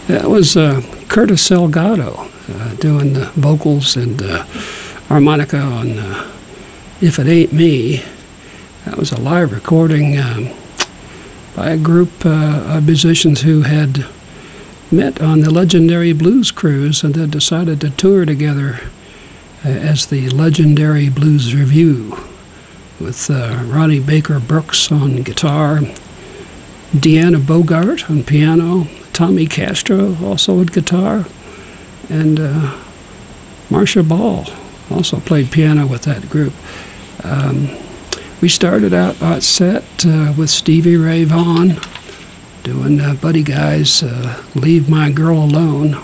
That was Curtis Salgado doing the vocals and harmonica on If It Ain't Me. That was a live recording by a group of musicians who had met on the Legendary Blues Cruise and then decided to tour together as the Legendary Blues Review, with Ronnie Baker Brooks on guitar, Deanna Bogart on piano, Tommy Castro also on guitar, and Marcia Ball also played piano with that group. We started out our set with Stevie Ray Vaughan doing Buddy Guy's Leave My Girl Alone.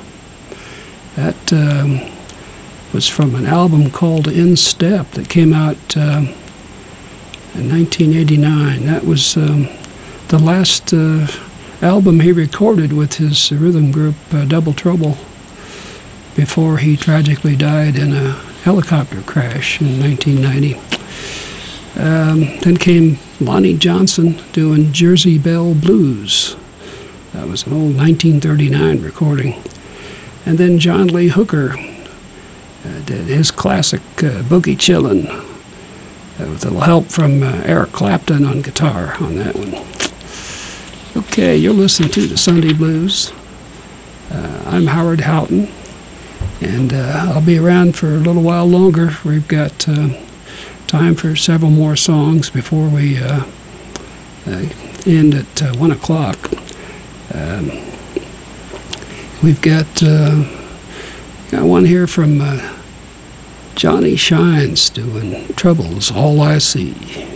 That was from an album called In Step that came out in 1989. That was the last album he recorded with his rhythm group Double Trouble before he tragically died in a helicopter crash in 1990. Then came Lonnie Johnson doing Jersey Belle Blues. That was an old 1939 recording. And then John Lee Hooker did his classic Boogie Chillin', with a little help from Eric Clapton on guitar on that one. Okay, you're listening to the Sunday Blues. I'm Howard Houghton, and I'll be around for a little while longer. We've got time for several more songs before we end at 1 o'clock. We've got one here from Johnny Shines doing Trouble's All I See.